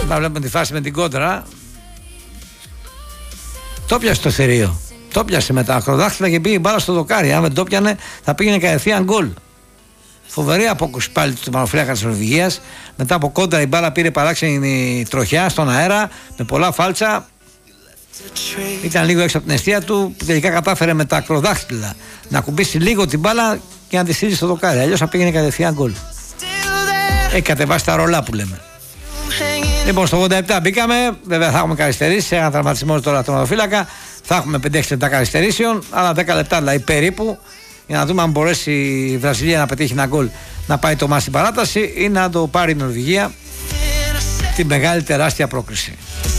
Όταν βλέπουμε τη φάση με την κόντρα, το πιάσε το θηρίο. Το πιάσε με τα ακροδάχτυλα και πήγε μπάλα στο δοκάρι. Αν δεν το πιάνε, θα πήγαινε κατευθείαν γκολ. Φοβερή απόκρουση πάλι του τερματοφύλακα της Νορβηγίας. Μετά από κόντρα η μπάλα πήρε παράξενη τροχιά στον αέρα με πολλά φάλτσα. Ήταν λίγο έξω από την αιστεία του, που τελικά κατάφερε με τα ακροδάχτυλα να κουμπίσει λίγο την μπάλα και να τη στείλει στο δοκάρι. Αλλιώς θα πήγαινε κατευθείαν γκολ. Έχει κατεβάσει τα ρολά που λέμε. Λοιπόν, στο 87 μπήκαμε. Βέβαια θα έχουμε καθυστερήσει σε έναν τραυματισμό τώρα τερματοφύλακα. Θα έχουμε 5-6 λεπτά καθυστερήσεων, αλλά 10 λεπτά δηλαδή περίπου, για να δούμε αν μπορέσει η Βραζιλία να πετύχει ένα γκολ, να πάει το μάτς στην παράταση ή να το πάρει η Νορβηγία, τη μεγάλη τεράστια πρόκριση.